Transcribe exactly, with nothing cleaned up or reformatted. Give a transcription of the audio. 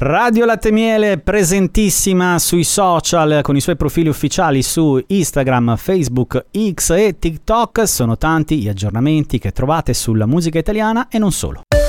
Radio Latte Miele presentissima sui social con i suoi profili ufficiali su Instagram, Facebook, X e TikTok. Sono tanti gli aggiornamenti che trovate sulla musica italiana e non solo.